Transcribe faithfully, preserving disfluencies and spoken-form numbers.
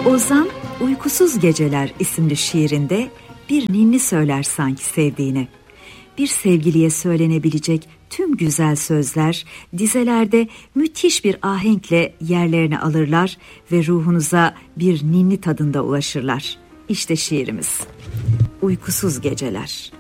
Ozan, Uykusuz Geceler isimli şiirinde bir ninni söyler sanki sevdiğine. Bir sevgiliye söylenebilecek tüm güzel sözler dizelerde müthiş bir ahenkle yerlerini alırlar ve ruhunuza bir ninni tadında ulaşırlar. İşte şiirimiz. Uykusuz Geceler.